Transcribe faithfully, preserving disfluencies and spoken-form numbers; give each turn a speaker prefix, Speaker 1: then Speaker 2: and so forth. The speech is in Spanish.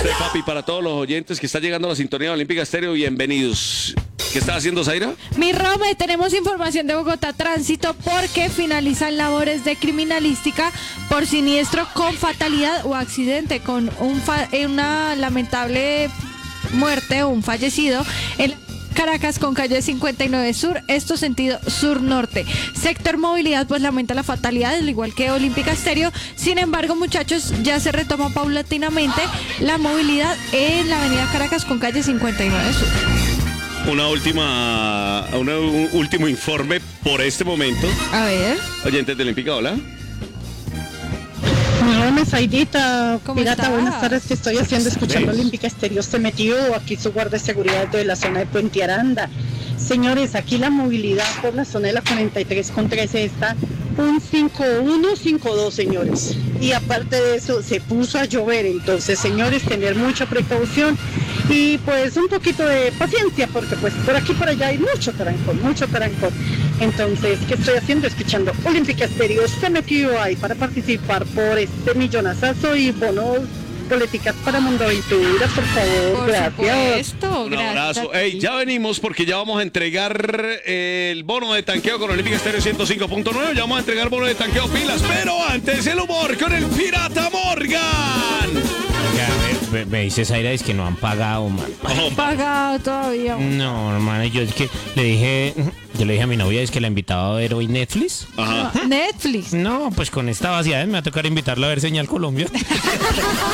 Speaker 1: usted, papi, para todos los oyentes que están llegando a la sintonía olímpica estéreo, bienvenidos. ¿Qué está haciendo, Zaira?
Speaker 2: Mi Rome, tenemos información de Bogotá Tránsito porque finalizan labores de criminalística por siniestro con fatalidad o accidente con un fa- una lamentable muerte o un fallecido en Caracas con calle cincuenta y nueve Sur, esto sentido sur-norte. Sector movilidad pues lamenta la fatalidad, al igual que Olímpica Estéreo. Sin embargo, muchachos, ya se retoma paulatinamente la movilidad en la avenida Caracas con calle cincuenta y nueve Sur.
Speaker 1: Una última, una- un último informe por este momento.
Speaker 2: A ver.
Speaker 1: Oyentes de Olímpica, hola.
Speaker 3: Hola, Saidita,
Speaker 2: ¿Cómo
Speaker 3: pirata,
Speaker 2: estás?
Speaker 3: buenas tardes, que estoy haciendo escuchando
Speaker 1: ¿Ves?
Speaker 3: Olímpica Estéreo. Se metió aquí su guardia de seguridad de la zona de Puente Aranda. Señores, aquí la movilidad por la zona de la cuarenta y tres con trece está un cinco uno cinco dos, señores. Y aparte de eso, se puso a llover. Entonces, señores, tener mucha precaución y pues un poquito de paciencia, porque pues por aquí y por allá hay mucho trancón, mucho trancón. Entonces, ¿qué estoy haciendo? Escuchando Olímpica Estéreo. Se metió ahí para participar por este millonazazo y bonos, políticas para Mundo Aventura, por favor.
Speaker 2: Por
Speaker 3: Gracias.
Speaker 2: supuesto,
Speaker 1: Un
Speaker 2: gracias
Speaker 1: abrazo.
Speaker 2: a
Speaker 1: Ey,
Speaker 2: ti.
Speaker 1: ya venimos porque ya vamos a entregar eh, el bono de tanqueo con Olímpica Estéreo ciento cinco punto nueve. Ya vamos a entregar bono de tanqueo pilas, pero antes el humor con el Pirata Morgan.
Speaker 4: Ya, me, me, me dice Zaira, es que no han pagado, man.
Speaker 1: Oh,
Speaker 2: Pagado todavía.
Speaker 4: No, hermano, yo es que le dije, yo le dije a mi novia, es que la invitaba a ver hoy Netflix.
Speaker 1: ajá.
Speaker 2: Netflix.
Speaker 4: No, pues con esta vaciedad me va a tocar invitarla a ver Señal Colombia.